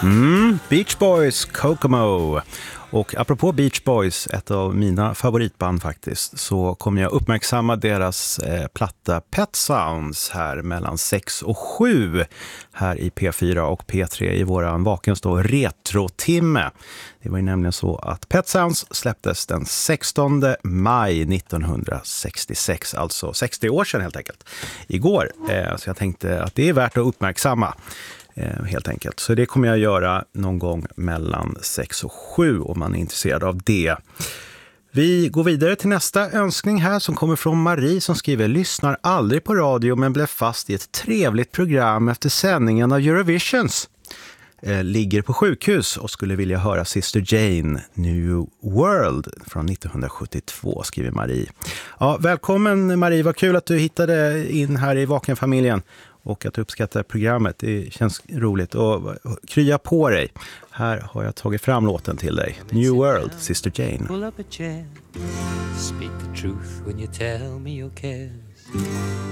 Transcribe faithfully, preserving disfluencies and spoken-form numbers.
Mm, Beach Boys, Kokomo. Och apropå Beach Boys, ett av mina favoritband faktiskt, så kommer jag uppmärksamma deras eh, platta Pet Sounds här mellan sex och sju här i P fyra och P tre i våran Vakens då retro-timme. Det var ju nämligen så att Pet Sounds släpptes den sextonde maj nittonhundrasextiosex, alltså sextio år sedan helt enkelt, igår. Eh, så jag tänkte att det är värt att uppmärksamma. Helt enkelt. Så det kommer jag göra någon gång mellan sex och sju om man är intresserad av det. Vi går vidare till nästa önskning här som kommer från Marie som skriver: lyssnar aldrig på radio men blev fast i ett trevligt program efter sändningen av Eurovisions. Eh, ligger på sjukhus och skulle vilja höra Sister Jane New World från nittonhundrasjuttiotvå, skriver Marie. Ja, välkommen Marie, vad kul att du hittade in här i Vaken-familjen och att du uppskattar programmet. Det känns roligt och krya på dig. Här har jag tagit fram låten till dig. New World, Sister Jane. Pull up a chair. Speak the truth when you tell me your cares.